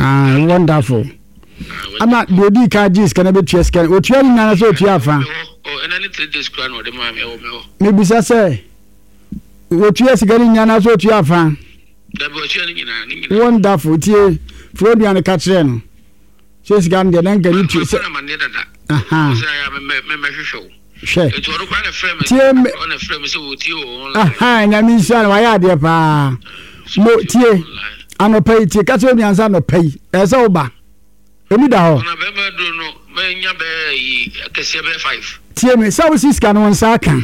Wonderful. I'm not the car G's can be chess can what you are so to have. Maybe say what you are getting Yana so to have. Wonderful, dear. Frodian Catherine. She's gone the Lanka. Aha. Share. Aha, and I mean, son, why are there? Pa. No, dear. I no pay. Catherine and son no pay. As over. Emida. Dear me, so is can one sacan.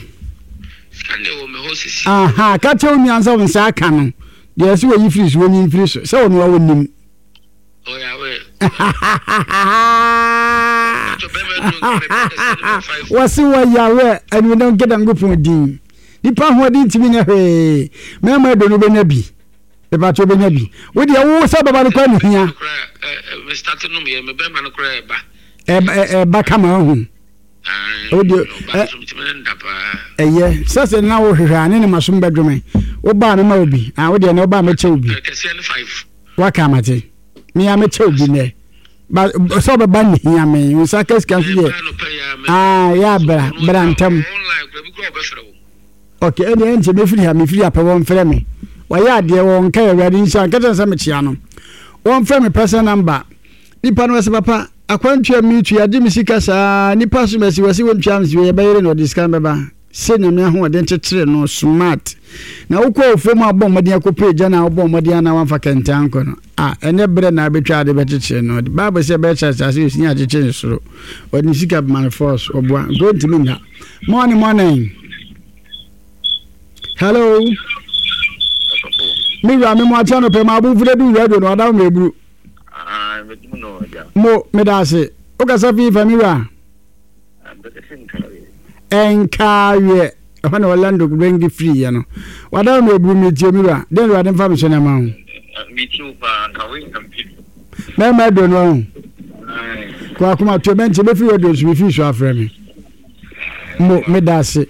Aha, Catherine and son sacan. Yes, you fish when you fish. So no one. Oh, yeah, what's the way you are, and we don't get a good point. The pound didn't mean a way. Mamma don't know be about your baby. With your what's up about the corner here? Back home. Oh, dear. Yeah, such a now in my son bedroom. Obama Moby, I would know Obama Chobi. What come at it? Me am a chobi but so be ban here me you sakas can here yeah but antam okay any enti me free apa won frɛ me wa ya de won kai ready nsa kata sa me chia no won frɛ me person number nipa no se papa akwantua me tu ya de me sika sa nipa so me si wasi won tua me si ye bayere no discount beba se na me ho de ntetere no smart na ukọ ofom abọ mmọden akọpẹ ja na abọ mmọden na wanfa kentan ko no ene bre na betwa de betete no bible say be church as you see ajeche soro oni sika man force obua go ntimi nya morning hello mi ra me mo acha no pe ma bu fure du radio no ada me buru me dum no ja mo me da se o ka sa fi fa mi ra enkaye afana Orlando bring free ya no wada no ebru me tie miwa den ro adem fa me so na ma me tu pa kawe na ma do no kwa kuma to benche be free radio so be free so afre me mo me da se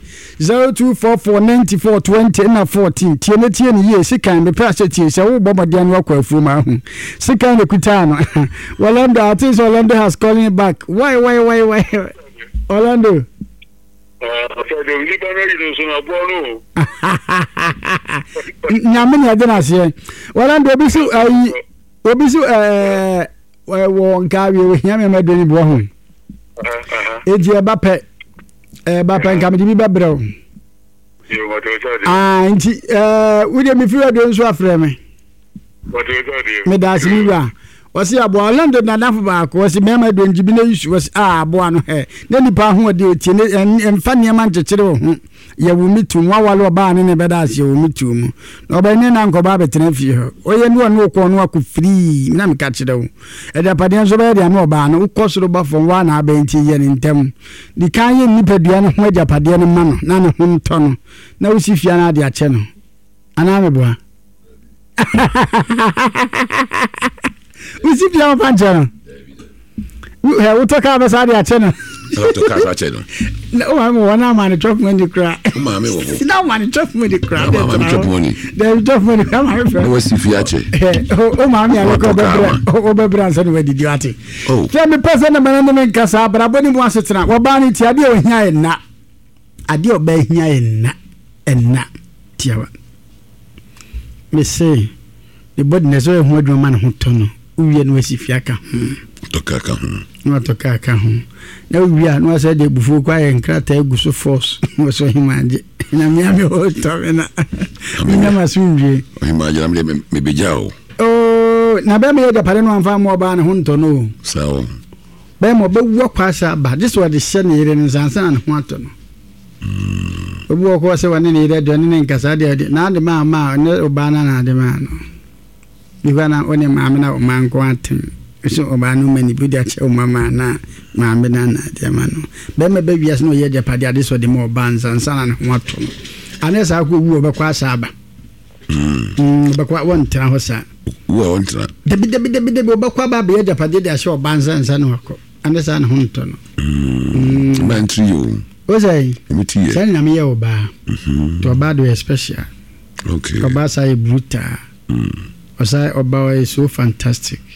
02449420 na 14 tie ne ye sikan me pra tie se wo bomode no akwa afu ma hu sikan ne kuta no Orlando I think Orlando has calling back why Orlando Nyamini adenase Orlando obisu wo nkawe we nyame madoni bo ho eji eba pe nkamidi bi bebreo nti we dey me free radio nso afre me me da simiwa wasi abo Orlando na nafu ba ko wasi mema do njibi na yisu wasi abo ano he na nipa ho de otie ne emfa ne ma nchekere ho ya wo mitu nwa wale oba ne beda ase wo mitu mu na oba ne na nkoba betena fie ho oye ne wonu ko no akọ free na me ka kire wo e da pade nso be de na oba na ukosoro ba fon wa na abenti ye ne ntem di kan ye nipa dua ne ho aja pade ne ma no na ne ho nto no na usi fia na de ache no ana me boa usi bia pancha no we talk about sadi a channel to ka channel no ma wana ma ni chop money cry ma me wo no ma ni chop money cry ma me chop money there chop money come my friend no si fiache o ma me ala ko bebra nsa no wadi diate so me person na me nkasa brabo ni mo asetena wo ba ni ti ade o hia enna ade o ba hia enna tiawa me say the body nezo ho adwuma na ho tono uwie no asi fiaka tokaka no tokaka na uwie no asa de bufu kwa ye nkrata eguso force so himaje na miame ho to na mina masunje himaje na me bejao na be me da pare no amfa mo ba na ho ntono sawo be mo be wo kwasa ba this was the shene ire nsansa na ho ato no obi wo ko se wane ne ire do ne nkasa de na de ma ne obana na de ma no Bivana one mamina manko atem so obanu mani budi ache o mama na mamina na demano be me be wiase no ye japade ade so de mo banza nsana na ho ato anesa akọ wu obekwa asaba obekwa wontra ho sa wo wontra de obekwa ba be ye japade de ache o banza nsana ho akọ anesa na ho nto no man trio ozai emiti sani na me ye oba to oba do special okay oba sai brutal Osai Obawa is so fantastic.